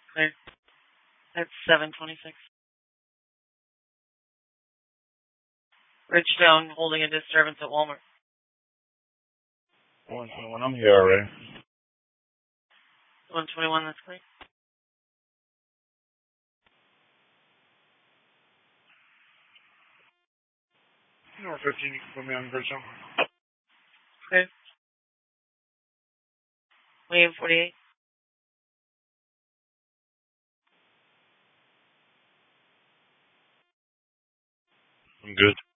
Clear. That's 726. Ridgetown holding a disturbance at Walmart. 121, I'm here already. 121, that's clear. Number 15, you can put me on Bridgetown. Clear. William 48. I'm good.